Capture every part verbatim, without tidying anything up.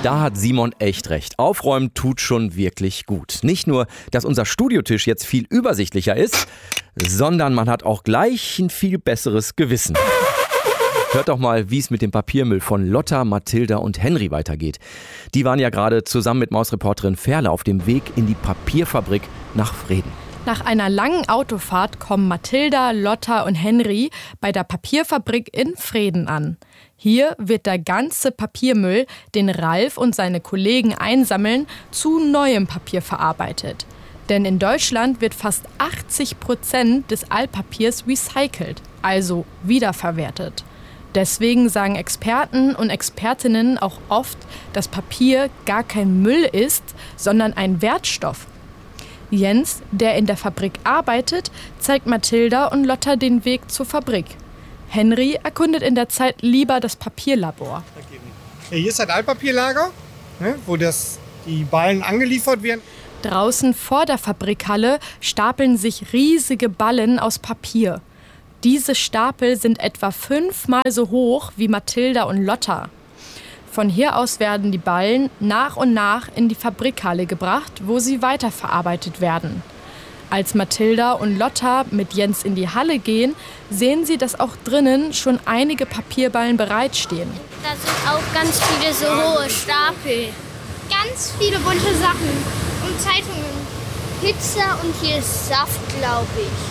Da hat Simon echt recht. Aufräumen tut schon wirklich gut. Nicht nur, dass unser Studiotisch jetzt viel übersichtlicher ist, sondern man hat auch gleich ein viel besseres Gewissen. Hört doch mal, wie es mit dem Papiermüll von Lotta, Mathilda und Henry weitergeht. Die waren ja gerade zusammen mit Mausreporterin Ferle auf dem Weg in die Papierfabrik nach Vreden. Nach einer langen Autofahrt kommen Mathilda, Lotta und Henry bei der Papierfabrik in Vreden an. Hier wird der ganze Papiermüll, den Ralf und seine Kollegen einsammeln, zu neuem Papier verarbeitet. Denn in Deutschland wird fast achtzig Prozent des Altpapiers recycelt, also wiederverwertet. Deswegen sagen Experten und Expertinnen auch oft, dass Papier gar kein Müll ist, sondern ein Wertstoff. Jens, der in der Fabrik arbeitet, zeigt Mathilda und Lotta den Weg zur Fabrik. Henry erkundet in der Zeit lieber das Papierlabor. Ja, hier ist das Altpapierlager, ne, wo das, die Ballen angeliefert werden. Draußen vor der Fabrikhalle stapeln sich riesige Ballen aus Papier. Diese Stapel sind etwa fünfmal so hoch wie Mathilda und Lotta. Von hier aus werden die Ballen nach und nach in die Fabrikhalle gebracht, wo sie weiterverarbeitet werden. Als Mathilda und Lotta mit Jens in die Halle gehen, sehen sie, dass auch drinnen schon einige Papierballen bereitstehen. Da sind auch ganz viele so hohe Stapel. Ganz viele bunte Sachen und Zeitungen. Pizza und hier ist Saft, glaube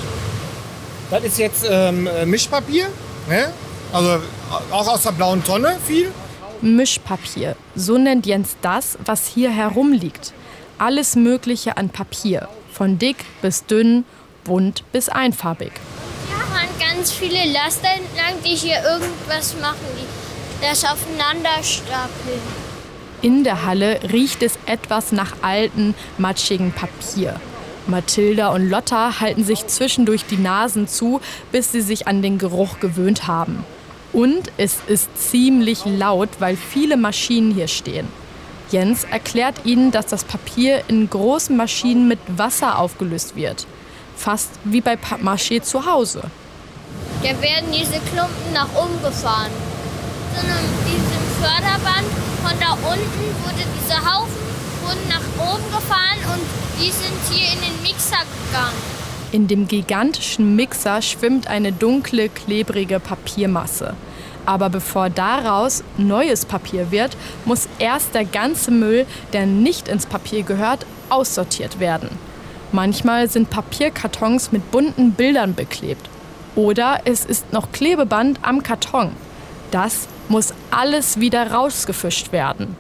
ich. Das ist jetzt ähm, Mischpapier, ne? Also auch aus der blauen Tonne viel. Mischpapier, so nennt Jens das, was hier herumliegt. Alles Mögliche an Papier, von dick bis dünn, bunt bis einfarbig. Hier fahren ganz viele Laster entlang, die hier irgendwas machen, die das aufeinander stapeln. In der Halle riecht es etwas nach altem, matschigem Papier. Mathilda und Lotta halten sich zwischendurch die Nasen zu, bis sie sich an den Geruch gewöhnt haben. Und es ist ziemlich laut, weil viele Maschinen hier stehen. Jens erklärt ihnen, dass das Papier in großen Maschinen mit Wasser aufgelöst wird. Fast wie bei Pappmaché zu Hause. Da werden diese Klumpen nach oben gefahren. So einem diesem Förderband von da unten wurde dieser Haufen wurden nach oben gefahren und die sind hier in den Mixer gegangen. In dem gigantischen Mixer schwimmt eine dunkle, klebrige Papiermasse. Aber bevor daraus neues Papier wird, muss erst der ganze Müll, der nicht ins Papier gehört, aussortiert werden. Manchmal sind Papierkartons mit bunten Bildern beklebt. Oder es ist noch Klebeband am Karton. Das muss alles wieder rausgefischt werden.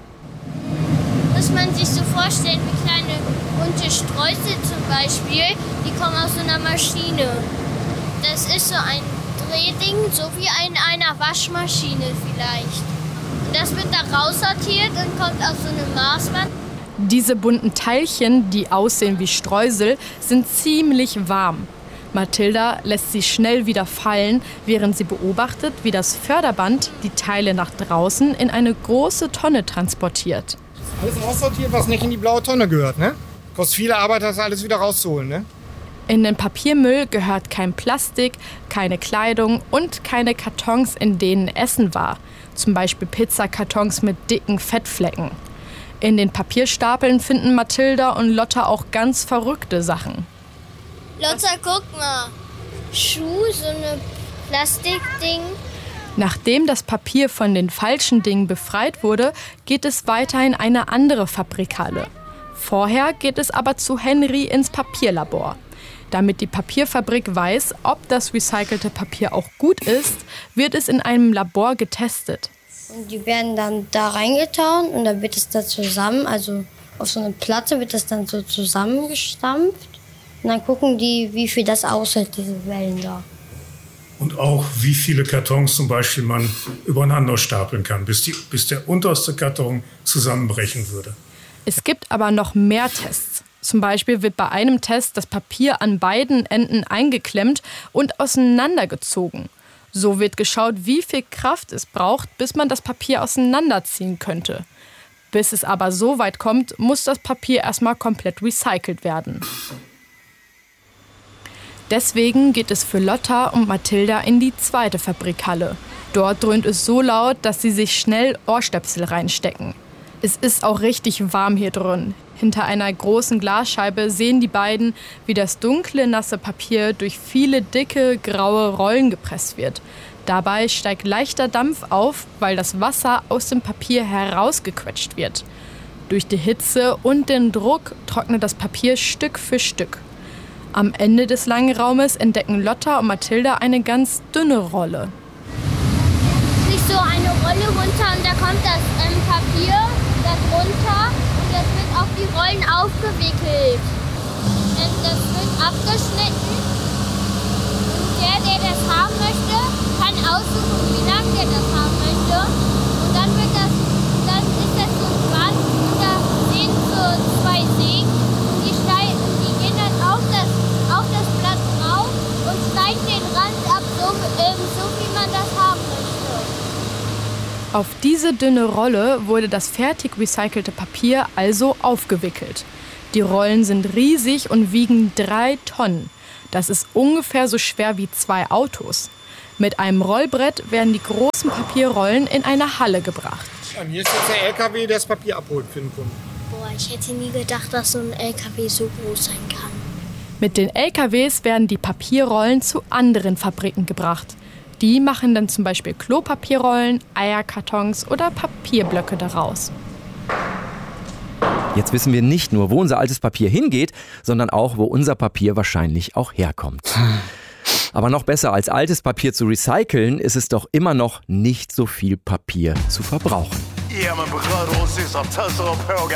Muss man sich so vorstellen wie kleine bunte Streusel zum Beispiel, die kommen aus so einer Maschine. Das ist so ein Drehding, so wie in einer Waschmaschine vielleicht. Und das wird da raussortiert und kommt auf so eine Maßband. Diese bunten Teilchen, die aussehen wie Streusel, sind ziemlich warm. Mathilda lässt sie schnell wieder fallen, während sie beobachtet, wie das Förderband die Teile nach draußen in eine große Tonne transportiert. Alles aussortiert, was nicht in die blaue Tonne gehört, ne? Kostet viele Arbeit, das alles wieder rauszuholen, ne? In den Papiermüll gehört kein Plastik, keine Kleidung und keine Kartons, in denen Essen war. Zum Beispiel Pizzakartons mit dicken Fettflecken. In den Papierstapeln finden Mathilda und Lotta auch ganz verrückte Sachen. Lotta, guck mal. Schuh, so eine Plastikding. Nachdem das Papier von den falschen Dingen befreit wurde, geht es weiter in eine andere Fabrikhalle. Vorher geht es aber zu Henry ins Papierlabor. Damit die Papierfabrik weiß, ob das recycelte Papier auch gut ist, wird es in einem Labor getestet. Und die werden dann da reingetan und dann wird es da zusammen, also auf so eine Platte wird das dann so zusammengestampft. Und dann gucken die, wie viel das aushält, diese Wellen da. Und auch, wie viele Kartons zum Beispiel man übereinander stapeln kann, bis, die, bis der unterste Karton zusammenbrechen würde. Es gibt aber noch mehr Tests. Zum Beispiel wird bei einem Test das Papier an beiden Enden eingeklemmt und auseinandergezogen. So wird geschaut, wie viel Kraft es braucht, bis man das Papier auseinanderziehen könnte. Bis es aber so weit kommt, muss das Papier erstmal komplett recycelt werden. Deswegen geht es für Lotta und Mathilda in die zweite Fabrikhalle. Dort dröhnt es so laut, dass sie sich schnell Ohrstöpsel reinstecken. Es ist auch richtig warm hier drin. Hinter einer großen Glasscheibe sehen die beiden, wie das dunkle, nasse Papier durch viele dicke, graue Rollen gepresst wird. Dabei steigt leichter Dampf auf, weil das Wasser aus dem Papier herausgequetscht wird. Durch die Hitze und den Druck trocknet das Papier Stück für Stück. Am Ende des langen Raumes entdecken Lotta und Mathilda eine ganz dünne Rolle. Sich so eine Rolle runter und da kommt das ähm, Papier da drunter und das wird auf die Rollen aufgewickelt. Ähm, das wird abgeschnitten und der, der das haben möchte, kann aussuchen, wie lang der das haben möchte. Und dann wird das, dann ist das so ein Band und da sehen so zwei Sägen und die, steigen, die gehen dann auf das, auf das Blatt drauf und schneiden den Rand ab, so, ähm, so wie man das haben möchte. Auf diese dünne Rolle wurde das fertig recycelte Papier also aufgewickelt. Die Rollen sind riesig und wiegen drei Tonnen. Das ist ungefähr so schwer wie zwei Autos. Mit einem Rollbrett werden die großen Papierrollen in eine Halle gebracht. Und hier ist jetzt der L K W, der das Papier abholt für den Kunden. Boah, ich hätte nie gedacht, dass so ein L K W so groß sein kann. Mit den L K Ws werden die Papierrollen zu anderen Fabriken gebracht. Die machen dann zum Beispiel Klopapierrollen, Eierkartons oder Papierblöcke daraus. Jetzt wissen wir nicht nur, wo unser altes Papier hingeht, sondern auch, wo unser Papier wahrscheinlich auch herkommt. Aber noch besser als altes Papier zu recyceln, ist es doch immer noch nicht so viel Papier zu verbrauchen. Yeah, man berör oss i som töser och pågar.